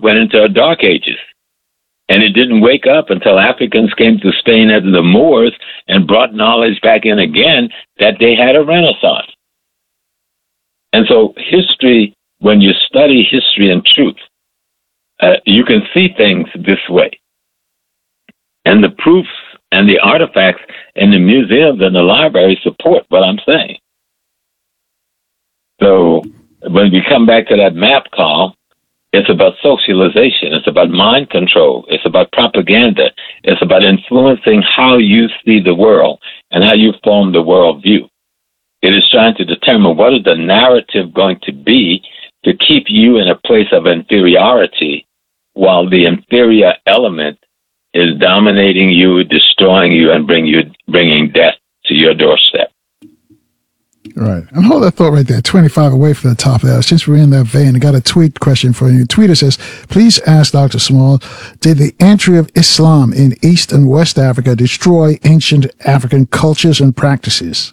went into a dark ages. And it didn't wake up until Africans came to Spain as the Moors and brought knowledge back in again that they had a renaissance. And so history, when you study history and truth, you can see things this way. And the proofs and the artifacts in the museums and the library support what I'm saying. So when we come back to that map call, it's about socialization. It's about mind control. It's about propaganda. It's about influencing how you see the world and how you form the worldview. It is trying to determine what is the narrative going to be to keep you in a place of inferiority while the inferior element is dominating you, destroying you, and bringing death to your doorstep. Right. And hold that thought right there, 25 away from the top of that. Since we're in that vein, I got a tweet question for you. Tweeter says, please ask Dr. Small, did the entry of Islam in East and West Africa destroy ancient African cultures and practices?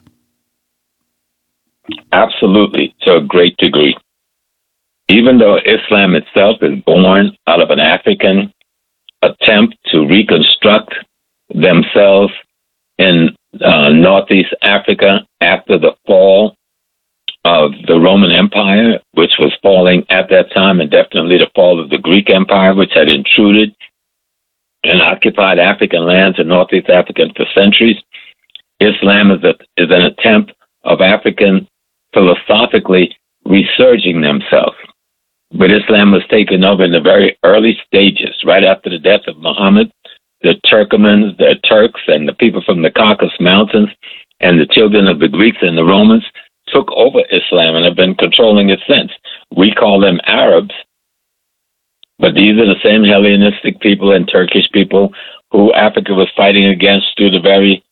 Absolutely, to a great degree. Even though Islam itself is born out of an African attempt to reconstruct themselves in Northeast Africa after the fall of the Roman Empire, which was falling at that time, and definitely the fall of the Greek Empire, which had intruded and occupied African lands in Northeast Africa for centuries. Islam is an attempt of African philosophically resurging themselves. But Islam was taken over in the very early stages, right after the death of Muhammad. The Turkomans, the Turks, and the people from the Caucasus Mountains, and the children of the Greeks and the Romans took over Islam and have been controlling it since. We call them Arabs, but these are the same Hellenistic people and Turkish people who Africa was fighting against through the very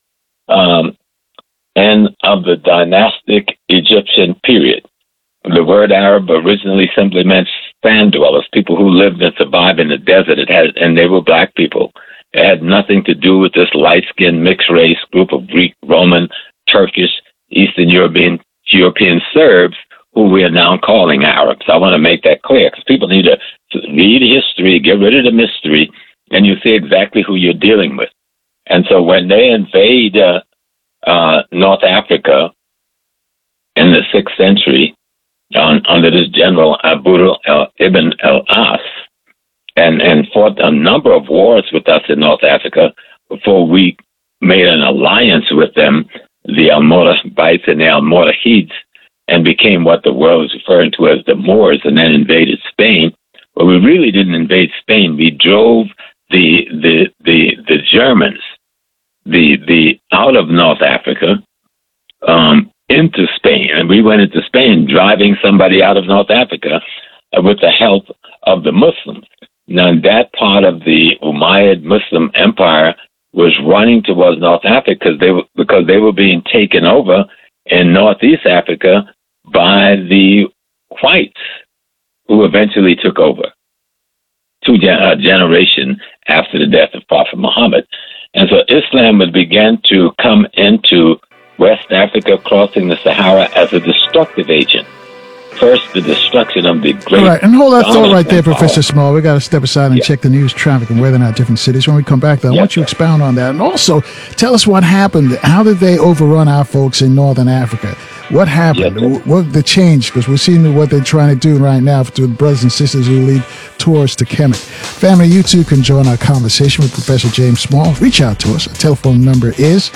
end of the dynastic Egyptian period. The word Arab originally simply meant sand dwellers, people who lived and survived in the desert. And they were black people. It had nothing to do with this light-skinned mixed race group of Greek, Roman, Turkish, Eastern European Serbs, who we are now calling Arabs. I want to make that clear because people need to read history, get rid of the mystery, and you see exactly who you're dealing with. And so when they invade North Africa in the 6th century under this general Abu ibn al-As, and fought a number of wars with us in North Africa before we made an alliance with them, the Almoravites and the Almoravids, and became what the world is referring to as the Moors, and then invaded Spain. But we really didn't invade Spain. We drove the Germans out of North Africa into Spain, and we went into Spain driving somebody out of North Africa with the help of the Muslims. Now, that part of the Umayyad Muslim Empire was running towards North Africa because they were being taken over in Northeast Africa by the whites, who eventually took over a generation after the death of Prophet Muhammad. And so Islam would begin to come into West Africa, crossing the Sahara as a destructive agent. First, the destruction of the great... All right, and hold that thought right there, Professor Small. We got to step aside and check the news, traffic, and weather in our different cities. When we come back, though, I want you to expound on that. And also, tell us what happened. How did they overrun our folks in Northern Africa? What happened? What the change? Because we're seeing what they're trying to do right now to the brothers and sisters who lead tours to Kemet. Family, you too can join our conversation with Professor James Small. Reach out to us. Our telephone number is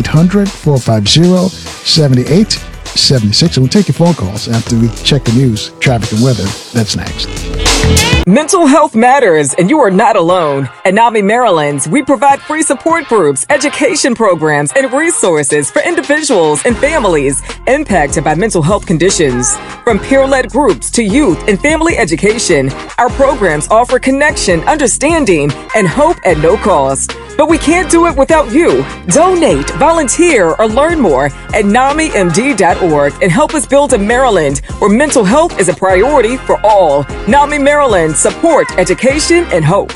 800-450-7876. And we'll take your phone calls after we check the news, traffic, and weather. That's next. Mental health matters, and you are not alone. At NAMI Maryland, we provide free support groups, education programs, and resources for individuals and families impacted by mental health conditions. From peer-led groups to youth and family education, our programs offer connection, understanding, and hope at no cost. But we can't do it without you. Donate, volunteer, or learn more at NAMIMD.org and help us build a Maryland where mental health is a priority for all. NAMI Maryland, support, education, and hope.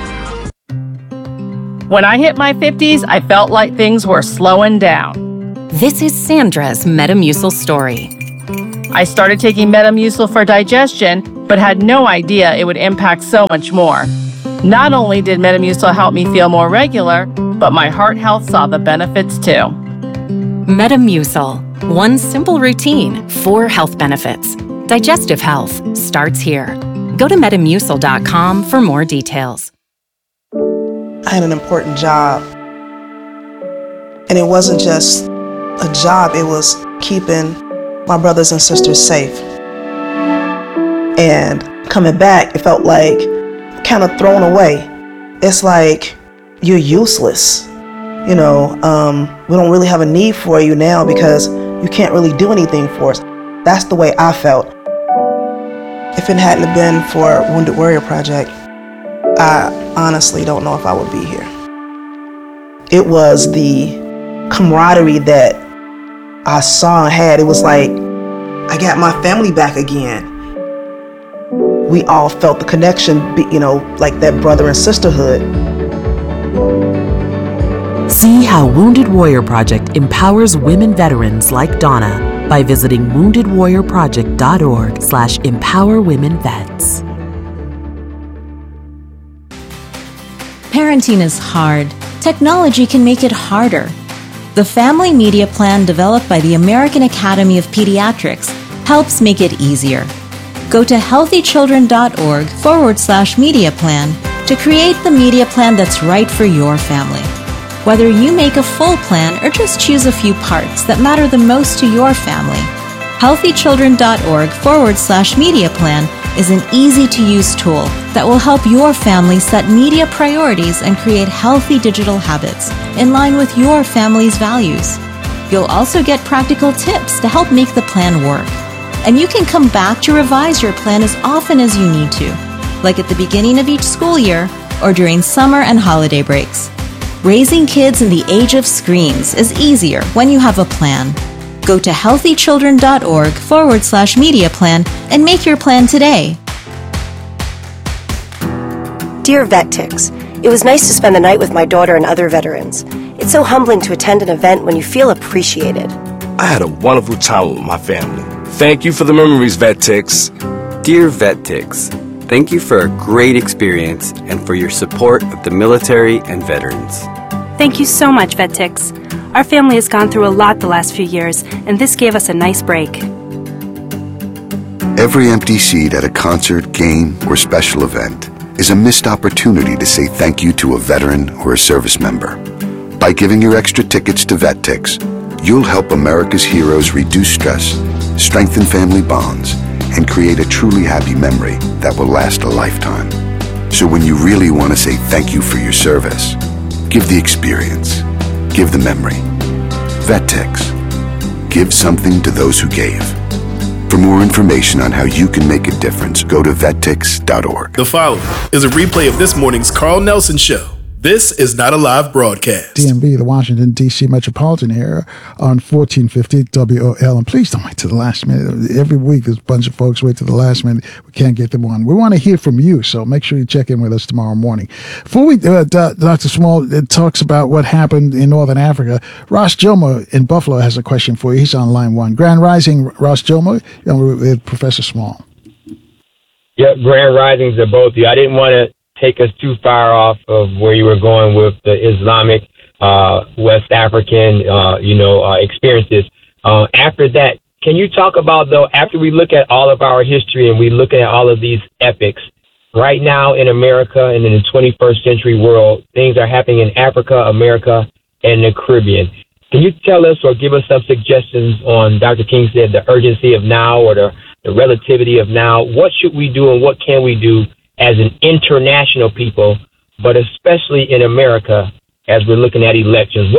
When I hit my 50s, I felt like things were slowing down. This is Sandra's Metamucil story. I started taking Metamucil for digestion, but had no idea it would impact so much more. Not only did Metamucil help me feel more regular, but my heart health saw the benefits too. Metamucil. One simple routine, 4 health benefits. Digestive health starts here. Go to Metamucil.com for more details. I had an important job. And it wasn't just a job, it was keeping my brothers and sisters safe. And coming back, it felt like kind of thrown away. It's like you're useless. You know, we don't really have a need for you now because you can't really do anything for us. That's the way I felt. If it hadn't been for Wounded Warrior Project, I honestly don't know if I would be here. It was the camaraderie that I saw and had. It was like I got my family back again. We all felt the connection, you know, like that brother and sisterhood. See how Wounded Warrior Project empowers women veterans like Donna by visiting woundedwarriorproject.org/empowerwomenvets. Parenting is hard. Technology can make it harder. The Family Media Plan developed by the American Academy of Pediatrics helps make it easier. Go to healthychildren.org/media plan to create the media plan that's right for your family. Whether you make a full plan or just choose a few parts that matter the most to your family, healthychildren.org/media plan is an easy-to-use tool that will help your family set media priorities and create healthy digital habits in line with your family's values. You'll also get practical tips to help make the plan work. And you can come back to revise your plan as often as you need to, like at the beginning of each school year or during summer and holiday breaks. Raising kids in the age of screens is easier when you have a plan. Go to healthychildren.org/media plan and make your plan today. Dear VetTix, it was nice to spend the night with my daughter and other veterans. It's so humbling to attend an event when you feel appreciated. I had a wonderful time with my family. Thank you for the memories, VetTix. Dear VetTix, thank you for a great experience and for your support of the military and veterans. Thank you so much, VetTix. Our family has gone through a lot the last few years, and this gave us a nice break. Every empty seat at a concert, game, or special event is a missed opportunity to say thank you to a veteran or a service member. By giving your extra tickets to VetTix, you'll help America's heroes reduce stress, strengthen family bonds, and create a truly happy memory that will last a lifetime. So when you really want to say thank you for your service, give the experience. Give the memory. VetTix. Give something to those who gave. For more information on how you can make a difference, go to vettix.org. The following is a replay of this morning's Carl Nelson Show. This is not a live broadcast. DMV, the Washington, D.C. metropolitan area on 1450 WOL. And please don't wait to the last minute. Every week, there's a bunch of folks wait to the last minute. We can't get them on. We want to hear from you, so make sure you check in with us tomorrow morning. Before we, Dr. Small talks about what happened in Northern Africa, Ross Jomo in Buffalo has a question for you. He's on line 1. Grand Rising, Ross Jomo, with Professor Small. Yep, Grand Risings to both of you. I didn't want to take us too far off of where you were going with the Islamic, West African, experiences. After that, can you talk about, though, after we look at all of our history and we look at all of these epics, right now in America and in the 21st century world, things are happening in Africa, America, and the Caribbean. Can you tell us or give us some suggestions on, Dr. King said, the urgency of now or the relativity of now? What should we do and what can we do as an international people, but especially in America as we're looking at elections?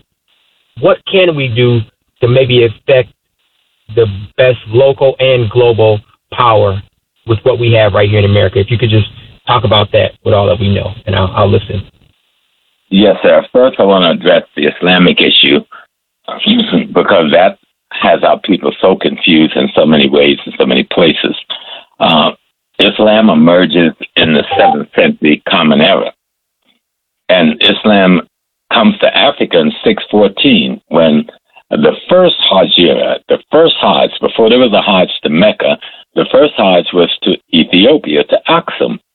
What can we do to maybe affect the best local and global power with what we have right here in America? If you could just talk about that with all that we know, and I'll listen. Yes, sir. First, I want to address the Islamic issue because that has our people so confused in so many ways, in so many places. Islam emerges in the 7th century Common Era. And Islam comes to Africa in 614 when The first Hajira, the first Hajj, before there was a Hajj to Mecca, the first Hajj was to Ethiopia, to Aksum.